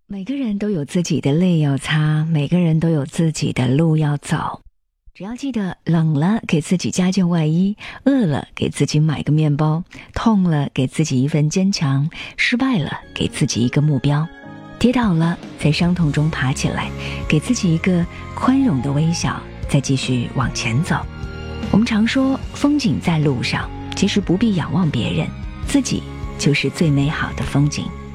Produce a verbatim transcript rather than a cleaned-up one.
每个人都有自己的泪要擦，每个人都有自己的路要走。只要记得，冷了给自己加件外衣，饿了给自己买个面包，痛了给自己一份坚强，失败了给自己一个目标，跌倒了在伤痛中爬起来，给自己一个宽容的微笑，再继续往前走。我们常说风景在路上，其实不必仰望别人，自己就是最美好的风景。